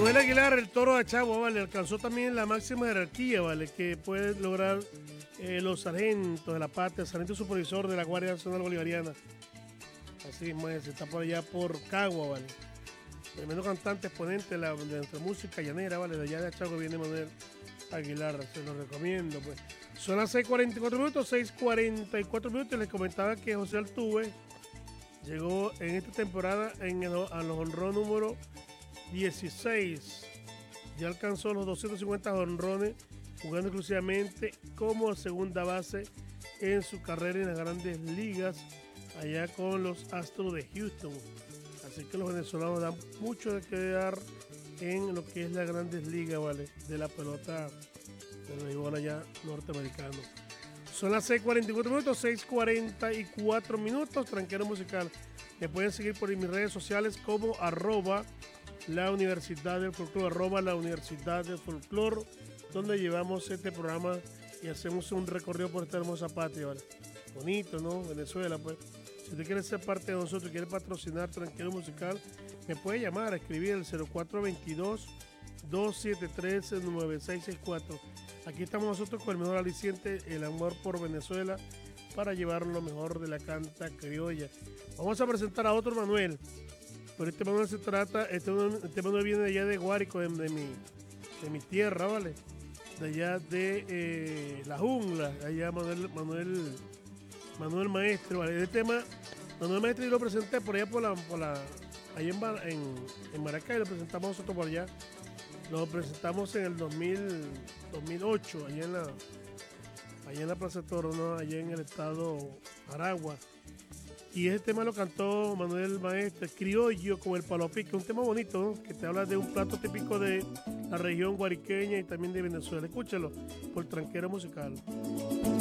Manuel Aguilar, el toro de Achagua, ¿vale? Alcanzó también la máxima jerarquía, ¿vale? Que puede lograr los sargentos de la patria, sargento supervisor de la Guardia Nacional Bolivariana. Así mismo es, está por allá por Cagua, ¿vale? Tremendo cantante, exponente de nuestra música llanera, ¿vale? De allá de Achagua viene Manuel Aguilar, se lo recomiendo, pues. Son las 6:44 minutos, 6:44 minutos, y les comentaba que José Altuve llegó en esta temporada a los honrón número 16. Ya alcanzó los 250 honrones jugando exclusivamente como segunda base en su carrera en las grandes ligas allá con los Astros de Houston. Así que los venezolanos dan mucho de qué dar en lo que es las grandes ligas, ¿vale? De la pelota del béisbol allá norteamericano. Son las 6:44 minutos, 6:44 minutos, tranquero musical. Me pueden seguir por mis redes sociales como @la Universidad del Folclor, @la Universidad del Folclor, donde llevamos este programa y hacemos un recorrido por esta hermosa patria, ¿vale? Bonito, ¿no? Venezuela, pues. Si usted quiere ser parte de nosotros, quiere patrocinar Tranquilo Musical, me puede llamar, a escribir el 0422-273-9664. Aquí estamos nosotros con el mejor aliciente, el amor por Venezuela, para llevar lo mejor de la canta criolla. Vamos a presentar a otro Manuel. Pero este Manuel este Manuel viene de allá de Guárico, de mi tierra, ¿vale? De allá de la jungla, allá Manuel Maestro, ¿vale? Manuel Maestro yo lo presenté por allá allá en Maracay, lo presentamos nosotros por allá. Lo presentamos en el 2008, allá en la Plaza de Toro, ¿no? Allá en el estado Aragua. Y ese tema lo cantó Manuel Maestro, criollo con el palo pique, un tema bonito, ¿no? Que te habla de un plato típico de la región guariqueña y también de Venezuela. Escúchalo por Tranquero Musical.